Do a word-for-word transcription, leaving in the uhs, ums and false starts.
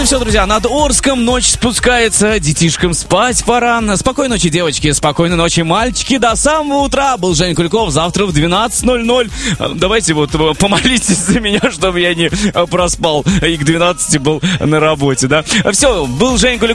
Все, друзья, над Орском ночь спускается, детишкам спать пора. Спокойной ночи, девочки, спокойной ночи, мальчики. До самого утра. Был Женя Куликов. Завтра в двенадцать ноль ноль. Давайте вот помолитесь за меня, чтобы я не проспал и к двенадцати был на работе, да? Все, был Женя Куликов.